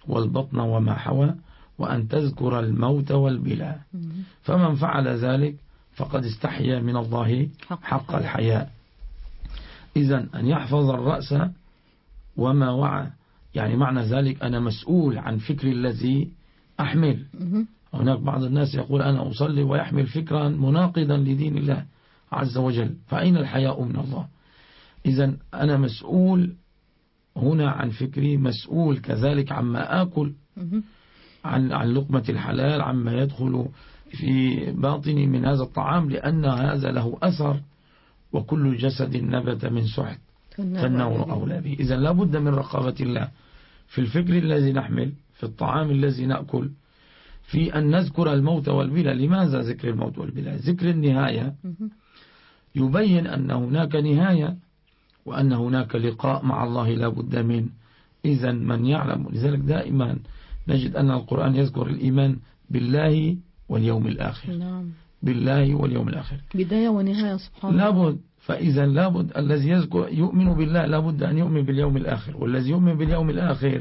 والبطن وما حوى وأن تذكر الموت والبلاء. فمن فعل ذلك فقد استحيا من الله حق الحياء. إذن أن يحفظ الرأس وما وعى، يعني معنى ذلك أنا مسؤول عن فكري الذي أحمل. هناك بعض الناس يقول أنا أصلي ويحمل فكرا مناقضا لدين الله عز وجل، فأين الحياء من الله؟ إذن أنا مسؤول هنا عن فكري، مسؤول كذلك عما آكل، عن لقمة الحلال، عما يدخل في باطني من هذا الطعام، لأن هذا له أثر، وكل جسد نبت من سحت فالنور أولى به. إذن لا بد من رقابة الله في الفكر الذي نحمل، في الطعام الذي نأكل، في أن نذكر الموت والبلاء. لماذا ذكر الموت والبلاء؟ ذكر النهاية يبين أن هناك نهاية وأن هناك لقاء مع الله لا بد منه. إذن من يعلم، لذلك دائما نجد أن القرآن يذكر الإيمان بالله واليوم الآخر. نعم. بالله واليوم الآخر بداية ونهاية سبحان الله. لابد. فإذا لابد الذي يؤمن بالله لابد أن يؤمن باليوم الآخر، والذي يؤمن باليوم الآخر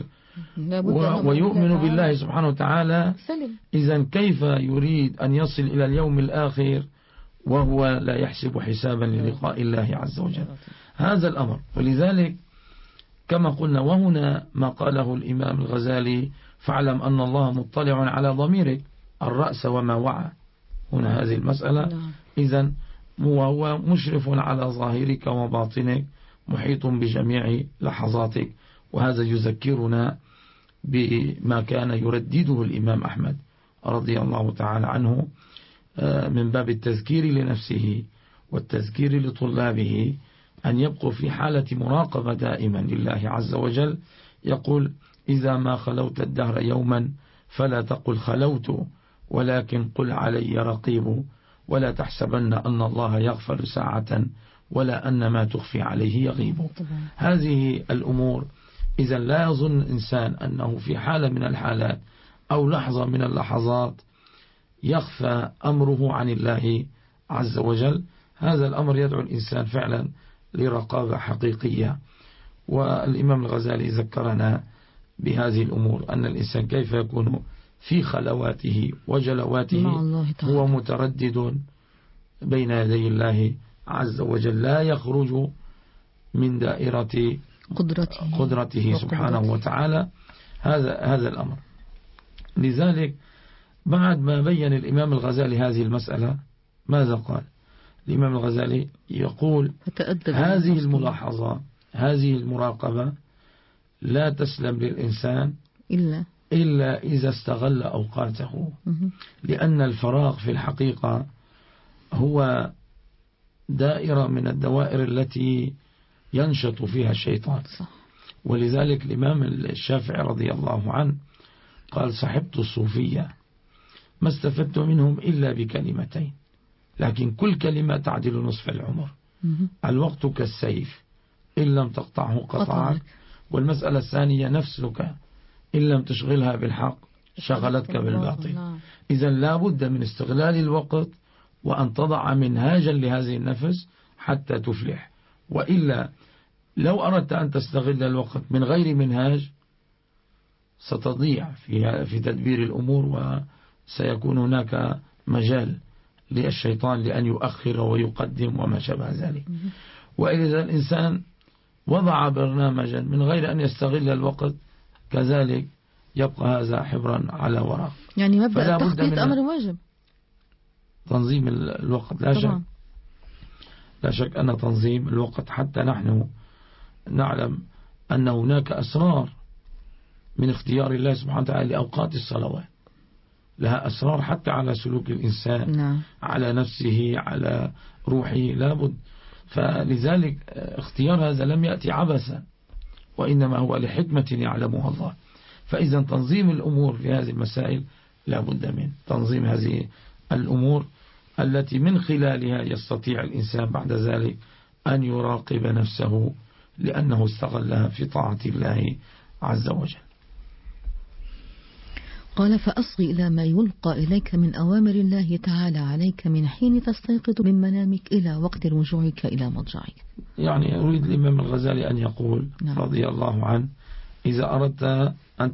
ويؤمن بالله سبحانه وتعالى، إذا كيف يريد أن يصل إلى اليوم الآخر وهو لا يحسب حسابا للقاء الله عز وجل؟ هذا الأمر. ولذلك كما قلنا، وهنا ما قاله الإمام الغزالي: فاعلم أن الله مطلع على ضميرك الرأس وما وعى. هنا هذه المسألة. إذن وهو مشرف على ظاهرك وباطنك، محيط بجميع لحظاتك. وهذا يذكرنا بما كان يردده الإمام أحمد رضي الله تعالى عنه من باب التذكير لنفسه والتذكير لطلابه، أن يبقوا في حالة مراقبة دائما لله عز وجل. يقول: إذا ما خلوت الدهر يوما فلا تقل خلوت، ولكن قل علي رقيب، ولا تحسبن أن الله يغفل ساعة ولا أن ما تخفي عليه يغيب. هذه الأمور. إذا لا يظن الإنسان أنه في حالة من الحالات أو لحظة من اللحظات يخفى أمره عن الله عز وجل. هذا الأمر يدعو الإنسان فعلا لرقابة حقيقية. والإمام الغزالي ذكرنا بهذه الأمور، أن الإنسان كيف يكون في خلواته وجلواته هو متردد بين يدي الله عز وجل، لا يخرج من دائرة قدرته سبحانه وتعالى. هذا الأمر. لذلك بعد ما بين الإمام الغزالي هذه المسألة، ماذا قال الإمام الغزالي؟ يقول: هذه الملاحظة، هذه المراقبة لا تسلم للإنسان إلا إذا استغل أوقاته، لأن الفراغ في الحقيقة هو دائرة من الدوائر التي ينشط فيها الشيطان. ولذلك الإمام الشافعي رضي الله عنه قال: صحبت الصوفية ما استفدت منهم إلا بكلمتين، لكن كل كلمة تعدل نصف العمر. الوقت كالسيف إن لم تقطعه قطعك، والمسألة الثانية: نفسك إن لم تشغلها بالحق شغلتك بالباطل. إذا لا بد من استغلال الوقت، وأن تضع منهاجا لهذه النفس حتى تفلح. وإلا لو أردت أن تستغل الوقت من غير منهاج ستضيع في تدبير الأمور، وسيكون هناك مجال للشيطان لأن يؤخر ويقدم وما شابه ذلك. وإذا الإنسان وضع برنامجا من غير أن يستغل الوقت، كذلك يبقى هذا حبرا على ورق. يعني مبدأ التخطيط أمر واجب. تنظيم الوقت لا شك أن تنظيم الوقت، حتى نحن نعلم أن هناك أسرار من اختيار الله سبحانه وتعالى لأوقات الصلوات، لها أسرار حتى على سلوك الإنسان، على نفسه، على روحه، لابد. فلذلك اختيار هذا لم يأتي عبثا، وإنما هو لحكمة يعلمها الله. فإذا تنظيم الأمور في هذه المسائل لابد من تنظيم هذه الأمور التي من خلالها يستطيع الإنسان بعد ذلك أن يراقب نفسه، لأنه استغلها في طاعة الله عز وجل. قال: فأصغي إلى ما يلقى إليك من أوامر الله تعالى عليك من حين تستيقظ من منامك إلى وقت رجوعك إلى مضجعك. يعني يريد الإمام الغزالي أن يقول رضي الله عنه: إذا أردت أن